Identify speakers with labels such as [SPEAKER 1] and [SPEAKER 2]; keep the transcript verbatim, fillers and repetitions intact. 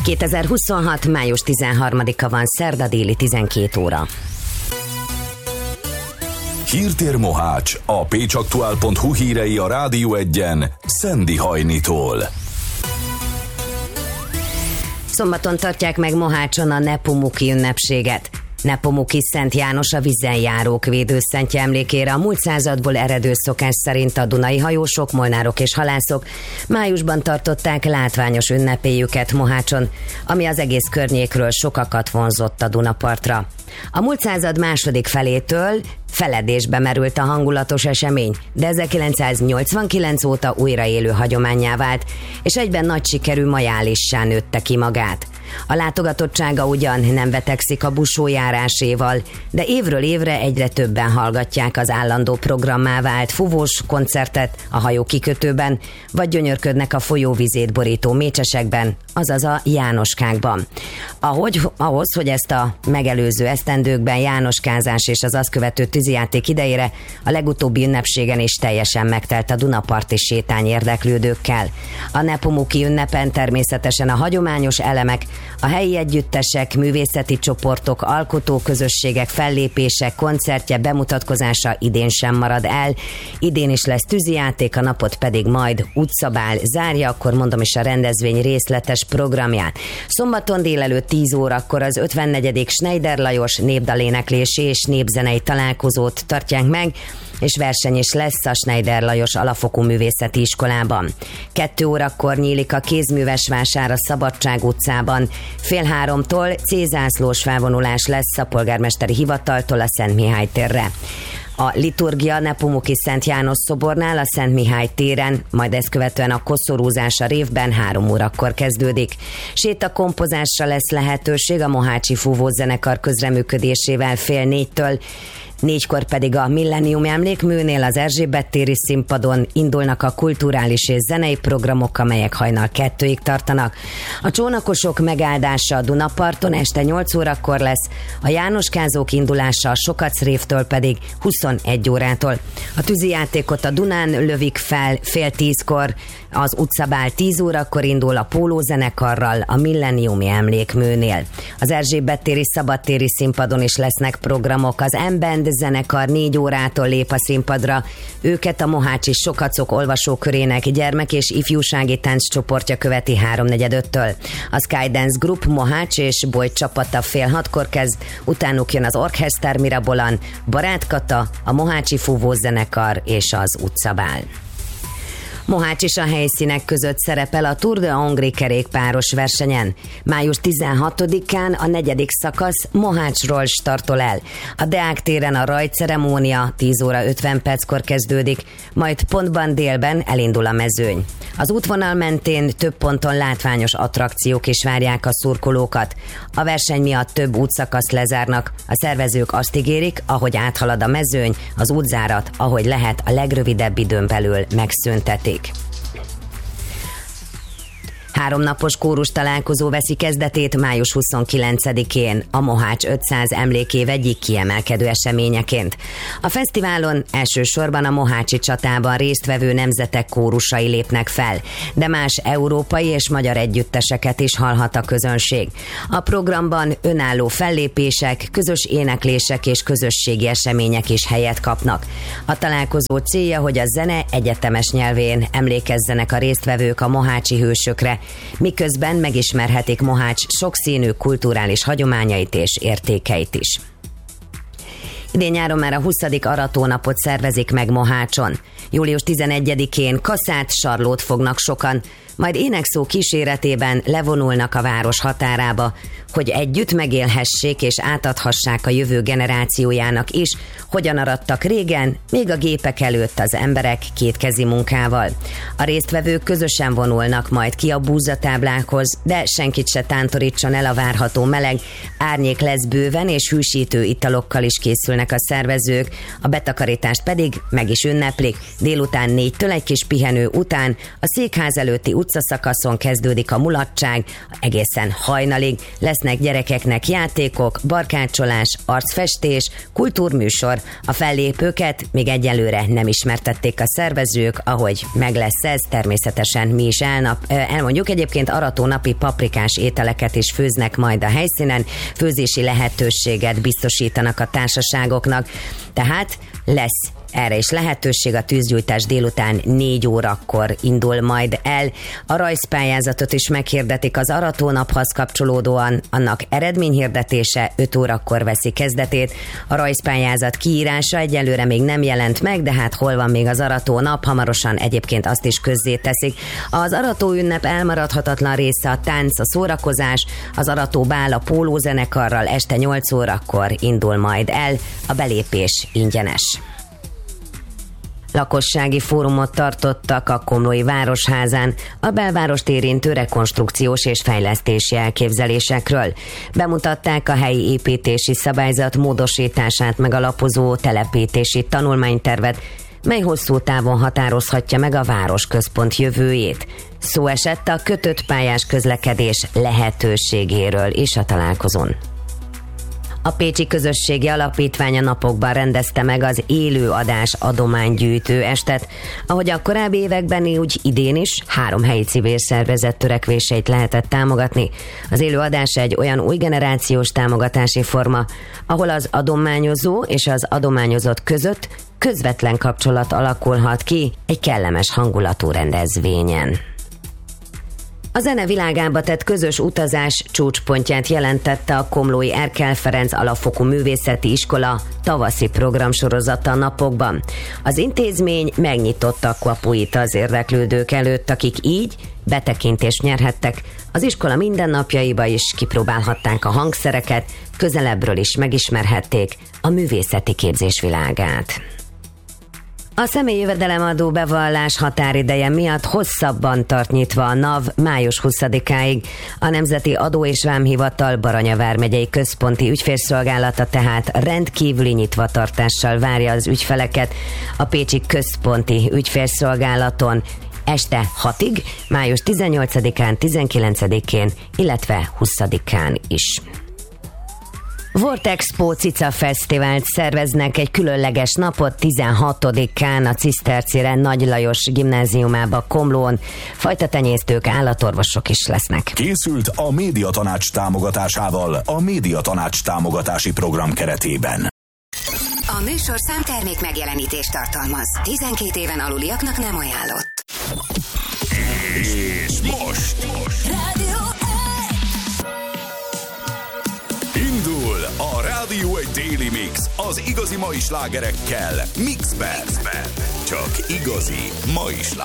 [SPEAKER 1] kétezer-huszonhat. május tizenharmadika van, szerda, déli tizenkét óra.
[SPEAKER 2] Hírtér Mohács, a pécsaktuál pont hu hírei a Rádió Egyen, Szendi Hajnitól.
[SPEAKER 1] Szombaton tartják meg Mohácson a Nepomuk-i ünnepséget. Nepomuk-i Szent János a vízen járók védőszentje emlékére a múlt századból eredő szokás szerint a dunai hajósok, molnárok és halászok májusban tartották látványos ünnepélyüket Mohácson, ami az egész környékről sokakat vonzott a Dunapartra. A múlt század második felétől feledésbe merült a hangulatos esemény, de ezerkilencszáznyolcvankilenc óta újraélő hagyománnyá vált, és egyben nagy sikerű majálissá nőtte ki magát. A látogatottsága ugyan nem vetekszik a busójáráséval, de évről évre egyre többen hallgatják az állandó programmá vált fuvós koncertet a hajó kikötőben, vagy gyönyörködnek a folyóvizét borító mécsesekben, azaz a Jánoskákban. Ahogy, ahhoz, hogy ezt a megelőző esztendőkben jánoskázás és az azt követő tűzijáték idejére a legutóbbi ünnepségen is teljesen megtelt a Dunaparti sétány érdeklődőkkel. A Nepomuk-i ünnepen természetesen a hagyományos elemek, a helyi együttesek, művészeti csoportok, alkotóközösségek fellépése, koncertje, bemutatkozása idén sem marad el. Idén is lesz tűzijáték, a napot pedig majd utcabál zárja, akkor mondom is a rendezvény részletes programját. Szombaton délelőtt tíz órakor az ötvennegyedik Schneider Lajos népdaléneklési és népzenei találkozót tartják meg, és verseny is lesz a Schneider Lajos Alapfokú Művészeti Iskolában. Kettő órakor nyílik a kézműves vásár a Szabadság utcában. Fél háromtól cézászlós felvonulás lesz a polgármesteri hivataltól a Szent Mihály térre. A liturgia Nepomuk-i Szent János szobornál a Szent Mihály téren, majd ezt követően a koszorúzás a révben három órakor kezdődik. Sétakompozásra lesz lehetőség a Mohácsi Fúvózenekar közreműködésével fél négytől, négykor pedig a Millennium Emlékműnél az Erzsébet téri színpadon indulnak a kulturális és zenei programok, amelyek hajnal kettőig tartanak. A csónakosok megáldása a Dunaparton este nyolc órakor lesz, a jánoskázók indulása a Sokacrévtől pedig huszonegy órától. A tűzijátékot a Dunán lövik fel fél tízkor, az utcabál tíz órakor indul a pólózenekarral a Millenniumi Emlékműnél. Az Erzsébet téri szabadtéri színpadon is lesznek programok, az M-Band zenekar négy órától lép a színpadra, őket a Mohácsi Sokacok olvasókörének gyermek- és ifjúsági tánccsoportja követi háromnegyedöttől. A Skydance Group Mohács és Bolyt csapata fél hatkor kezd, utánuk jön az Orchester Mirabolan, Barát Kata, a Mohácsi Fúvózenekar és az utcabál. Mohács is a helyszínek között szerepel a Tour de Hongrie kerékpáros versenyen. május tizenhatodikán a negyedik szakasz Mohácsról startol el. A Deák téren a rajtceremónia tíz óra ötven perckor kezdődik, majd pontban délben elindul a mezőny. Az útvonal mentén több ponton látványos attrakciók is várják a szurkolókat. A verseny miatt több útszakaszt lezárnak. A szervezők azt ígérik, ahogy áthalad a mezőny, az útzárat, ahogy lehet, a legrövidebb időn belül megszüntetik. Háromnapos kórus találkozó veszi kezdetét május huszonkilencedikén, a Mohács ötszáz emlékév egyik kiemelkedő eseményeként. A fesztiválon elsősorban a mohácsi csatában résztvevő nemzetek kórusai lépnek fel, de más európai és magyar együtteseket is hallhat a közönség. A programban önálló fellépések, közös éneklések és közösségi események is helyet kapnak. A találkozó célja, hogy a zene egyetemes nyelvén emlékezzenek a résztvevők a mohácsi hősökre, miközben megismerhetik Mohács sokszínű kulturális hagyományait és értékeit is. Idén nyáron már a huszadik aratónapot szervezik meg Mohácson. július tizenegyedikén kaszát, sarlót fognak sokan, majd énekszó kíséretében levonulnak a város határába, hogy együtt megélhessék és átadhassák a jövő generációjának is, hogyan arattak régen, még a gépek előtt az emberek kétkezi munkával. A résztvevők közösen vonulnak majd ki a búzatáblákhoz, de senkit se tántorítson el a várható meleg, árnyék lesz bőven és hűsítő italokkal is készülnek a szervezők, a betakarítást pedig meg is ünneplik. Délután négytől egy kis pihenő után a székház előtti utcaszakaszon kezdődik a mulatság, egészen hajnalig. Lesznek gyerekeknek játékok, barkácsolás, arcfestés, kultúrműsor. A fellépőket még egyelőre nem ismertették a szervezők, ahogy meg lesz ez, természetesen mi is elnap, elmondjuk. Egyébként aratónapi paprikás ételeket is főznek majd a helyszínen, főzési lehetőséget biztosítanak a társaságoknak, tehát lesz erre is lehetőség. A tűzgyújtás délután négy órakor indul majd el. A rajzpályázatot is meghirdetik az aratónaphoz kapcsolódóan, annak eredményhirdetése öt órakor veszi kezdetét. A rajzpályázat kiírása egyelőre még nem jelent meg, de hát hol van még az aratónap, hamarosan egyébként azt is közzéteszik. Az aratóünnep elmaradhatatlan része a tánc, a szórakozás, az aratóbál a pólózenekarral este nyolc órakor indul majd el, a belépés ingyenes. Lakossági fórumot tartottak a Komlói Városházán a belvárost érintő rekonstrukciós és fejlesztési elképzelésekről. Bemutatták a helyi építési szabályzat módosítását megalapozó telepítési tanulmánytervet, mely hosszú távon határozhatja meg a városközpont jövőjét. Szó esett a kötött pályás közlekedés lehetőségéről is a találkozón. A Pécsi Közösségi Alapítvány a napokban rendezte meg az élő adás adománygyűjtő estet. Ahogy a korábbi években, úgy idén is három helyi civil szervezet törekvéseit lehetett támogatni. Az élő adás egy olyan új generációs támogatási forma, ahol az adományozó és az adományozott között közvetlen kapcsolat alakulhat ki egy kellemes hangulatú rendezvényen. A zene világába tett közös utazás csúcspontját jelentette a komlói Erkel Ferenc Alapfokú Művészeti Iskola tavaszi programsorozata a napokban. Az intézmény megnyitotta kapuit az érdeklődők előtt, akik így betekintést nyerhettek az iskola mindennapjaiba is, kipróbálhatták a hangszereket, közelebbről is megismerhették a művészeti képzés világát. A személyi jövedelemadó bevallás határideje miatt hosszabban tart nyitva a NAV május huszadikáig. A Nemzeti Adó és Vámhivatal Baranya vármegyei központi ügyfélszolgálata tehát rendkívüli nyitvatartással várja az ügyfeleket a pécsi központi ügyfélszolgálaton este hatig, május tizennyolcadikán, tizenkilencedikén, illetve huszadikán is. Vortexpo Cica Fesztivált szerveznek egy különleges napot tizenhatodikán a Cisztercire Nagy Lajos gimnáziumába Komlón. Fajtatenyésztők, állatorvosok is lesznek.
[SPEAKER 2] Készült a Médiatanács támogatásával a Médiatanács támogatási program keretében.
[SPEAKER 3] A műsor számtermék megjelenítést tartalmaz. tizenkét éven aluliaknak nem ajánlott.
[SPEAKER 2] És most!
[SPEAKER 3] Rádió
[SPEAKER 2] Indul a Rádió egy Daily Mix az igazi mai slágerekkel Mixben. Csak igazi mai slágerek.